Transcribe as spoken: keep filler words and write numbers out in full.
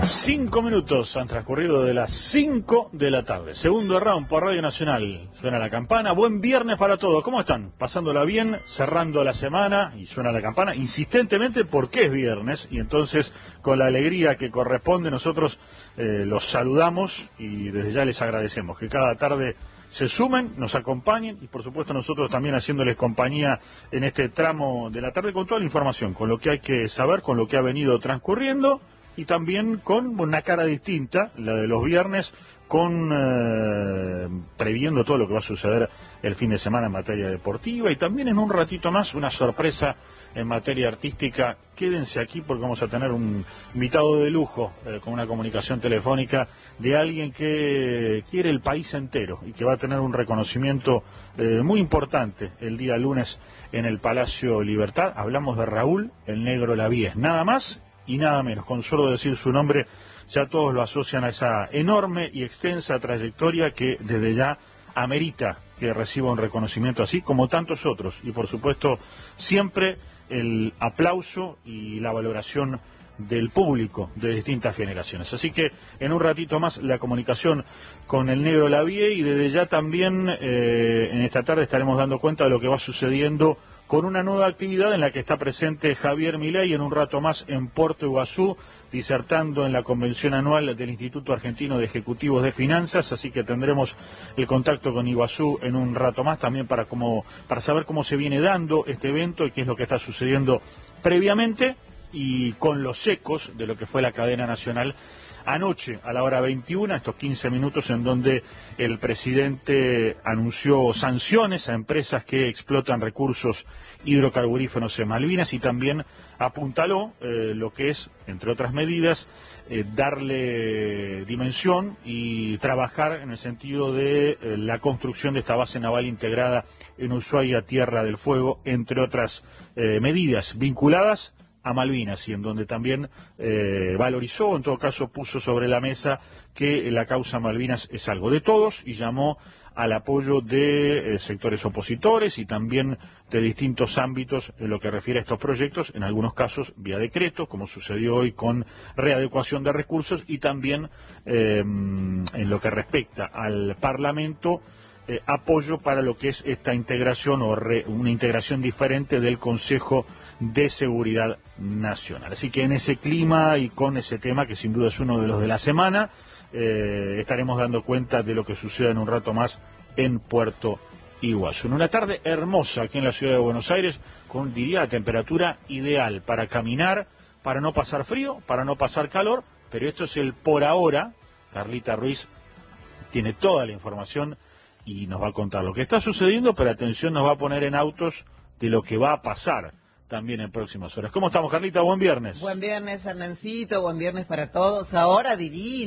Cinco minutos han transcurrido de las cinco de la tarde. Segundo round por Radio Nacional. Suena la campana. Buen viernes para todos. ¿Cómo están? Pasándola bien, cerrando la semana y suena la campana insistentemente porque es viernes. Y entonces, con la alegría que corresponde, nosotros eh, los saludamos y desde ya les agradecemos que cada tarde se sumen, nos acompañen y por supuesto nosotros también haciéndoles compañía en este tramo de la tarde con toda la información, con lo que hay que saber, con lo que ha venido transcurriendo. Y también con una cara distinta, la de los viernes, con eh, previendo todo lo que va a suceder el fin de semana en materia deportiva y también en un ratito más una sorpresa en materia artística. Quédense aquí porque vamos a tener un invitado de lujo eh, con una comunicación telefónica de alguien que quiere el país entero y que va a tener un reconocimiento eh, muy importante el día lunes en el Palacio Libertad. Hablamos de Raúl el Negro Lavie, nada más y nada menos. Con solo decir su nombre ya todos lo asocian a esa enorme y extensa trayectoria que desde ya amerita que reciba un reconocimiento así como tantos otros y por supuesto siempre el aplauso y la valoración del público de distintas generaciones. Así que en un ratito más la comunicación con el Negro Lavie y desde ya también eh, en esta tarde estaremos dando cuenta de lo que va sucediendo con una nueva actividad en la que está presente Javier Milei en un rato más en Puerto Iguazú, disertando en la convención anual del Instituto Argentino de Ejecutivos de Finanzas, así que tendremos el contacto con Iguazú en un rato más también para, cómo, para saber cómo se viene dando este evento y qué es lo que está sucediendo previamente y con los ecos de lo que fue la cadena nacional anoche a la hora veintiuna, estos quince minutos en donde el presidente anunció sanciones a empresas que explotan recursos hidrocarburíferos en Malvinas y también apuntaló eh, lo que es, entre otras medidas, eh, darle dimensión y trabajar en el sentido de eh, la construcción de esta base naval integrada en Ushuaia, Tierra del Fuego, entre otras eh, medidas vinculadas a Malvinas y en donde también eh, valorizó, en todo caso puso sobre la mesa que la causa Malvinas es algo de todos y llamó al apoyo de eh, sectores opositores y también de distintos ámbitos en lo que refiere a estos proyectos, en algunos casos vía decreto, como sucedió hoy con readecuación de recursos y también eh, en lo que respecta al Parlamento, eh, apoyo para lo que es esta integración o re, una integración diferente del Consejo de Seguridad Nacional. Así que en ese clima y con ese tema, que sin duda es uno de los de la semana, eh, estaremos dando cuenta de lo que suceda en un rato más en Puerto Iguazú. En una tarde hermosa aquí en la ciudad de Buenos Aires, con, diría, la temperatura ideal para caminar, para no pasar frío, para no pasar calor, pero esto es el por ahora. Carlita Ruiz tiene toda la información y nos va a contar lo que está sucediendo, pero atención, nos va a poner en autos de lo que va a pasar también en próximas horas. ¿Cómo estamos, Carlita? Buen viernes. Buen viernes, Hernancito, buen viernes para todos. Ahora divino.